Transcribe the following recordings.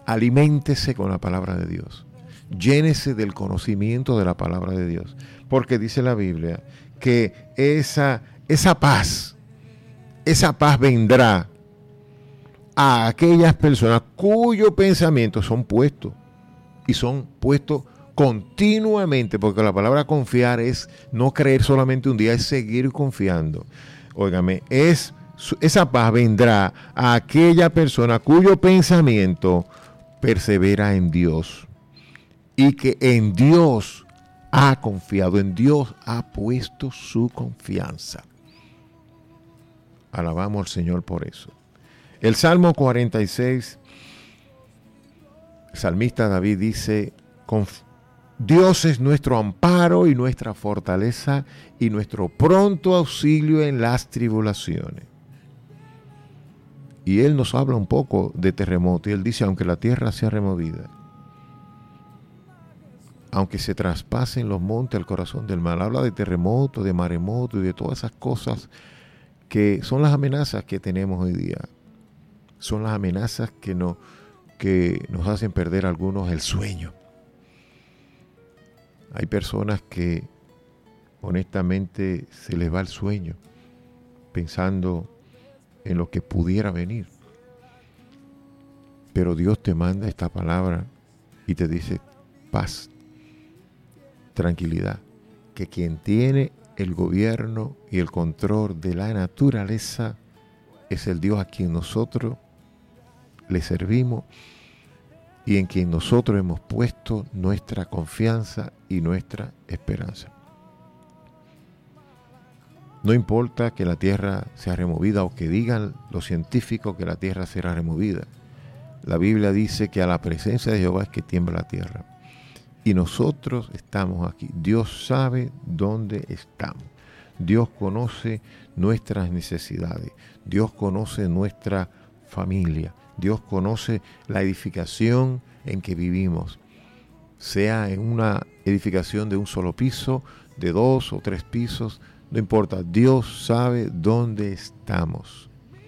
aliméntese con la palabra de Dios. Llénese del conocimiento de la palabra de Dios. Porque dice la Biblia que esa paz vendrá a aquellas personas cuyos pensamientos son puestos continuamente, porque la palabra confiar es no creer solamente un día, es seguir confiando. Óigame, esa paz vendrá a aquella persona cuyo pensamiento persevera en Dios y que en Dios ha confiado, en Dios ha puesto su confianza. Alabamos al Señor por eso. El Salmo 46, el salmista David dice: Dios es nuestro amparo y nuestra fortaleza y nuestro pronto auxilio en las tribulaciones. Y él nos habla un poco de terremoto y él dice: aunque la tierra sea removida, aunque se traspasen los montes al corazón del mar, habla de terremoto, de maremoto y de todas esas cosas que son las amenazas que tenemos hoy día. Son las amenazas que nos hacen perder a algunos el sueño. Hay personas que honestamente se les va el sueño pensando en lo que pudiera venir. Pero Dios te manda esta palabra y te dice: paz, tranquilidad, que quien tiene el gobierno y el control de la naturaleza es el Dios a quien nosotros le servimos y en quien nosotros hemos puesto nuestra confianza y nuestra esperanza. No importa que la tierra sea removida o que digan los científicos que la tierra será removida. La Biblia dice que a la presencia de Jehová es que tiembla la tierra. Y nosotros estamos aquí. Dios sabe dónde estamos. Dios conoce nuestras necesidades. Dios conoce nuestra familia. Dios conoce la edificación en que vivimos. Sea en una edificación de un solo piso, de 2 o 3 pisos, no importa. Dios sabe dónde estamos.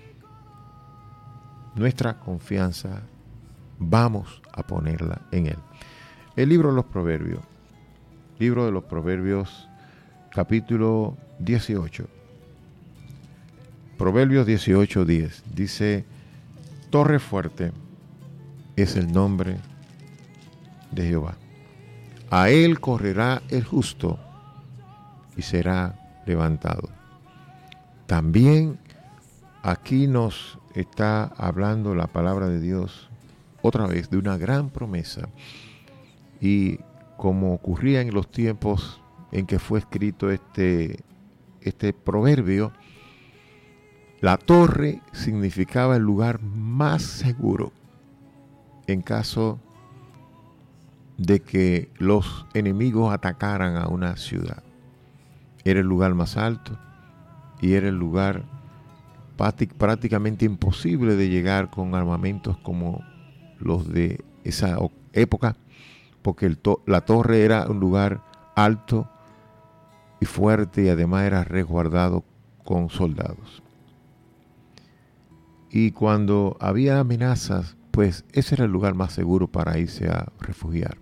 Nuestra confianza vamos a ponerla en Él. El libro de los Proverbios, capítulo 18. Proverbios 18:10 dice: torre fuerte es el nombre de Jehová. A él correrá el justo y será levantado. También aquí nos está hablando la palabra de Dios otra vez de una gran promesa. Y como ocurría en los tiempos en que fue escrito este proverbio, la torre significaba el lugar más seguro en caso de que los enemigos atacaran a una ciudad. Era el lugar más alto y era el lugar prácticamente imposible de llegar con armamentos como los de esa época, porque la torre era un lugar alto y fuerte y además era resguardado con soldados. Y cuando había amenazas, pues ese era el lugar más seguro para irse a refugiar.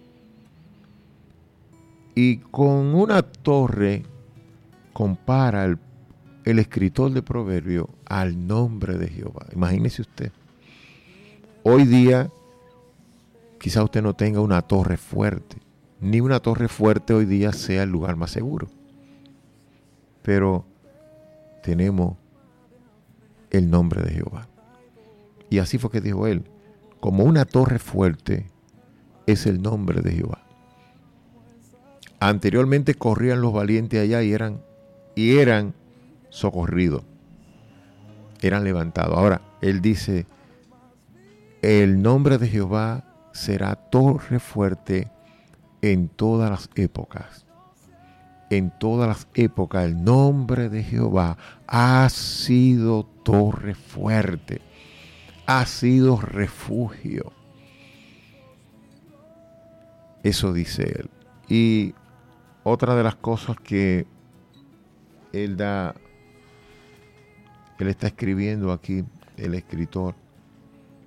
Y con una torre compara el escritor de Proverbio al nombre de Jehová. Imagínese usted. Hoy día, quizá usted no tenga una torre fuerte, ni una torre fuerte hoy día sea el lugar más seguro. Pero tenemos el nombre de Jehová. Y así fue que dijo él: como una torre fuerte es el nombre de Jehová. Anteriormente corrían los valientes allá y eran socorridos, eran levantados. Ahora él dice: el nombre de Jehová será torre fuerte en todas las épocas. En todas las épocas el nombre de Jehová ha sido torre fuerte, ha sido refugio. Eso dice él. Y otra de las cosas que él está escribiendo aquí, el escritor,